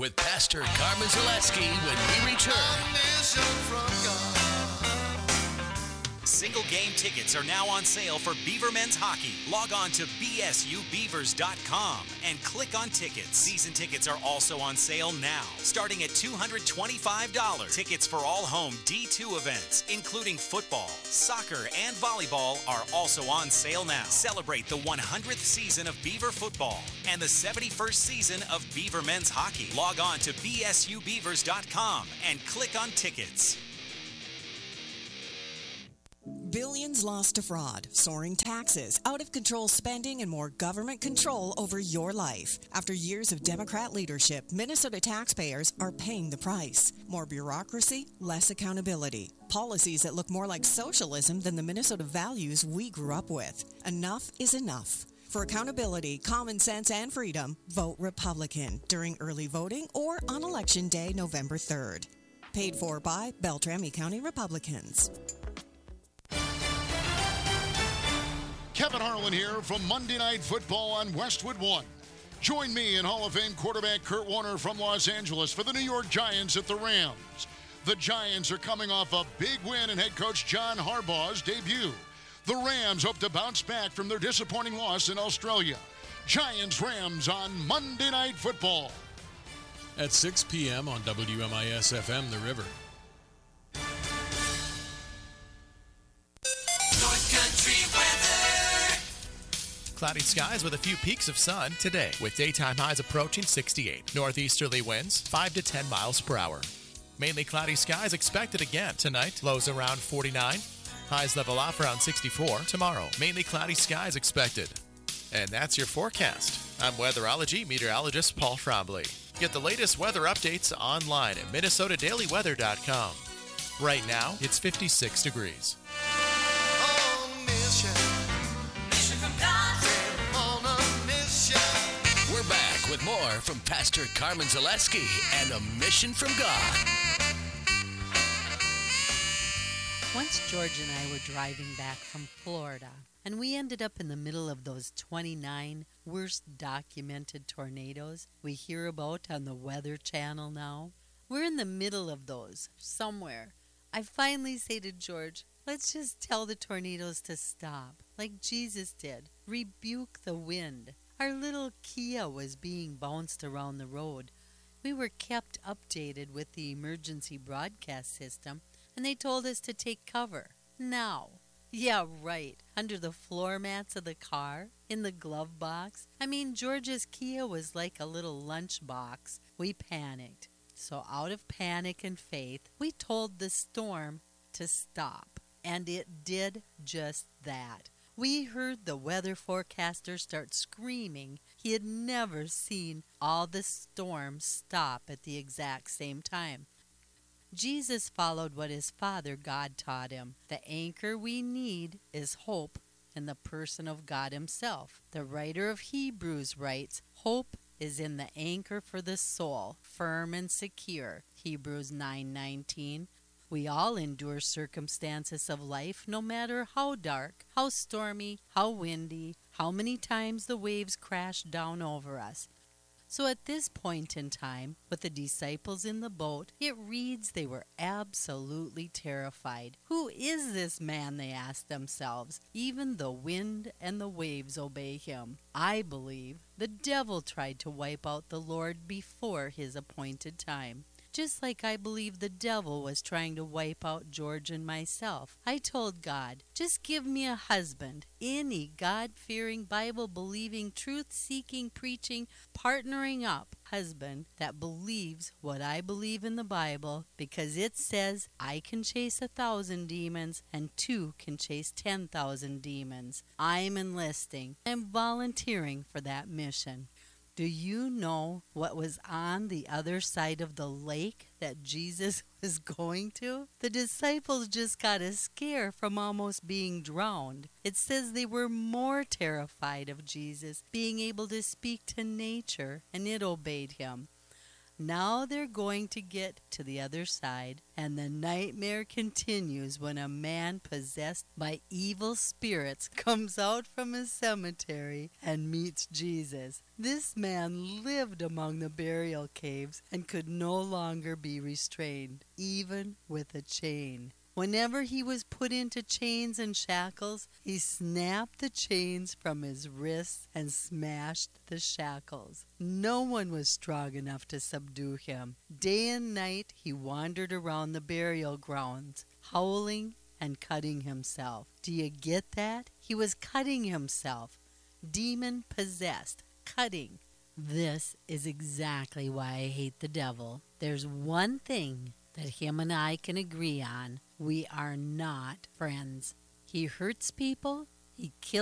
with Pastor Carmen Zaleski when we return. Single game tickets are now on sale for Beaver Men's Hockey. Log on to bsubeavers.com and click on tickets. Season tickets are also on sale now, starting at $225. Tickets for all home D2 events, including football, soccer, and volleyball, are also on sale now. Celebrate the 100th season of Beaver football and the 71st season of Beaver Men's Hockey. Log on to bsubeavers.com and click on tickets. Billions lost to fraud, soaring taxes, out-of-control spending, and more government control over your life. After years of Democrat leadership, Minnesota taxpayers are paying the price. More bureaucracy, less accountability. Policies that look more like socialism than the Minnesota values we grew up with. Enough is enough. For accountability, common sense, and freedom, vote Republican during early voting or on Election Day, November 3rd. Paid for by Beltrami County Republicans. Kevin Harlan here from Monday Night Football on Westwood One. Join me and Hall of Fame quarterback Kurt Warner from Los Angeles for the New York Giants at the Rams. The Giants are coming off a big win in head coach John Harbaugh's debut. The Rams hope to bounce back from their disappointing loss in Australia. Giants-Rams on Monday Night Football. At 6 p.m. on WMIS-FM, The River. Cloudy skies with a few peaks of sun today, with daytime highs approaching 68. Northeasterly winds 5 to 10 miles per hour. Mainly cloudy skies expected again tonight. Lows around 49. Highs level off around 64. Tomorrow, mainly cloudy skies expected. And that's your forecast. I'm weatherology meteorologist Paul Frombley. Get the latest weather updates online at MinnesotaDailyWeather.com. Right now, it's 56 degrees. We're back with more from Pastor Carmen Zaleski and A Mission from God. Once George and I were driving back from Florida, and we ended up in the middle of those 29 worst documented tornadoes we hear about on the Weather Channel now. We're in the middle of those, somewhere. I finally say to George, let's just tell the tornadoes to stop, like Jesus did. Rebuke the wind. Our little Kia was being bounced around the road. We were kept updated with the emergency broadcast system, and they told us to take cover. Now. Yeah, right. Under the floor mats of the car, in the glove box. I mean, George's Kia was like a little lunch box. We panicked. So out of panic and faith, we told the storm to stop. And it did just that. We heard the weather forecaster start screaming he had never seen all the storms stop at the exact same time. Jesus followed what his Father God taught him. The anchor we need is hope in the person of God himself. The writer of Hebrews writes, hope is in the anchor for the soul, firm and secure. Hebrews 9:19. We all endure circumstances of life, no matter how dark, how stormy, how windy, how many times the waves crash down over us. So at this point in time, with the disciples in the boat, it reads they were absolutely terrified. Who is this man, they asked themselves. Even the wind and the waves obey him. I believe the devil tried to wipe out the Lord before his appointed time. Just like I believe the devil was trying to wipe out George and myself. I told God, just give me a husband, any God-fearing, Bible-believing, truth-seeking, preaching, partnering up husband that believes what I believe in the Bible, because it says I can chase 1,000 demons and 2 can chase 10,000 demons. I'm enlisting. I'm volunteering for that mission. Do you know what was on the other side of the lake that Jesus was going to? The disciples just got a scare from almost being drowned. It says they were more terrified of Jesus being able to speak to nature, and it obeyed him. Now they're going to get to the other side, and the nightmare continues when a man possessed by evil spirits comes out from a cemetery and meets Jesus. This man lived among the burial caves and could no longer be restrained, even with a chain. Whenever he was put into chains and shackles, he snapped the chains from his wrists and smashed the shackles. No one was strong enough to subdue him. Day and night he wandered around the burial grounds, howling and cutting himself. Do you get that? He was cutting himself. Demon-possessed. Cutting. This is exactly why I hate the devil. There's one thing that him and I can agree on. We are not friends. He hurts people. He kills